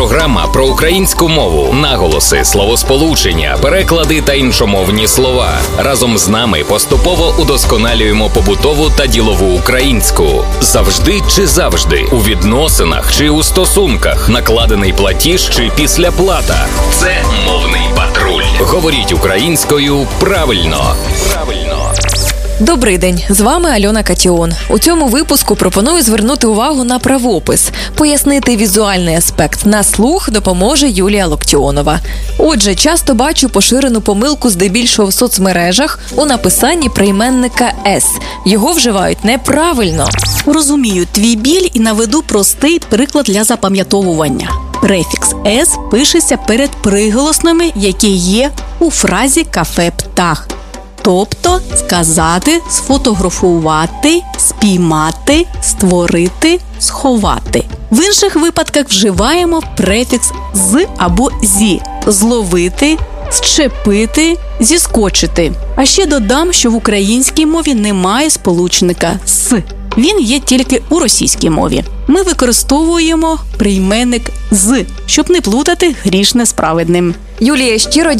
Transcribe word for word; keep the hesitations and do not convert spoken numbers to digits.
Програма про українську мову, наголоси, словосполучення, переклади та іншомовні слова. Разом з нами поступово удосконалюємо побутову та ділову українську. Завжди чи завжди, у відносинах чи у стосунках, накладений платіж чи післяплата. Це мовний патруль. Говоріть українською правильно. Правильно. Добрий день, з вами Альона Катіон. У цьому випуску пропоную звернути увагу на правопис. Пояснити візуальний аспект на слух допоможе Юлія Локтіонова. Отже, часто бачу поширену помилку здебільшого в соцмережах у написанні прийменника «с». Його вживають неправильно. Розумію твій біль і наведу простий приклад для запам'ятовування. Префікс «с» пишеться перед приголосними, які є у фразі «кафе птах». Тобто сказати, сфотографувати, спіймати, створити, сховати. В інших випадках вживаємо префікс «з» або «зі» – зловити, зчепити, зіскочити. А ще додам, що в українській мові немає сполучника «с». Він є тільки у російській мові. Ми використовуємо прийменник «з», щоб не плутати грішне з праведним. Юлія, щиро